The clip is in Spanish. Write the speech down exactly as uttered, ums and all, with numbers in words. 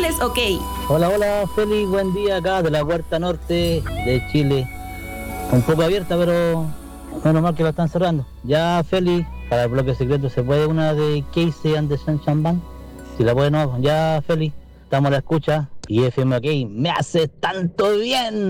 es ok. Hola, hola, Feli, buen día acá de la Huerta Norte de Chile. Un poco abierta, pero menos mal que la están cerrando. Ya, Feli, para el bloque secreto, ¿se puede una de Casey and the Sunshine Band? Si la puede, no. Ya, Feli, estamos a la escucha. Y F M OK, me hace tanto bien.